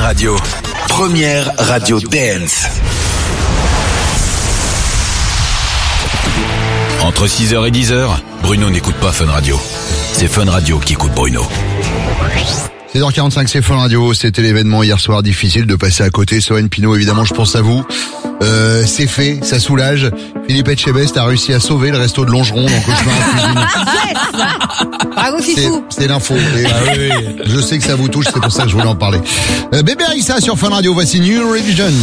Radio, première radio dance. Entre 6h et 10h, Bruno n'écoute pas Fun Radio. C'est Fun Radio qui écoute Bruno. 6h45, c'est Fun Radio. C'était l'événement hier soir, difficile de passer à côté. Sohen Pinault, évidemment, je pense à vous. C'est fait, ça soulage. Philippe Etchebest a réussi à sauver le resto de Longeron dans Cauchemar en cuisine. Bravo Fifou. C'est l'info. Je sais que ça vous touche, c'est pour ça que je voulais en parler. Bébé Rissa sur Fun Radio, voici New Religion.